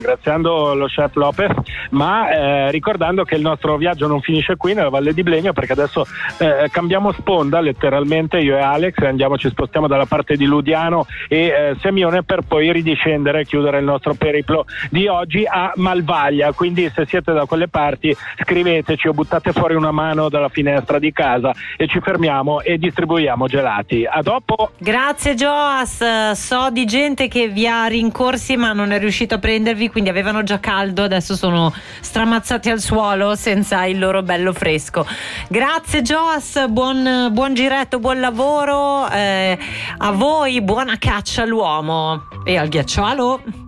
ringraziando lo chef Lopez, ma ricordando che il nostro viaggio non finisce qui nella Valle di Blegno, perché adesso cambiamo sponda letteralmente, io e Alex, ci spostiamo dalla parte di Ludiano e Semione per poi ridiscendere e chiudere il nostro periplo di oggi a Malvaglia. Quindi se siete da quelle parti scriveteci o buttate fuori una mano dalla finestra di casa e ci fermiamo e distribuiamo gelati. A dopo. Grazie Joas, so di gente che vi ha rincorsi ma non è riuscito a prendervi, quindi avevano già caldo, adesso sono stramazzati al suolo senza il loro bello fresco. Grazie Joas, buon giretto, buon lavoro, a voi buona caccia all'uomo e al ghiacciolo.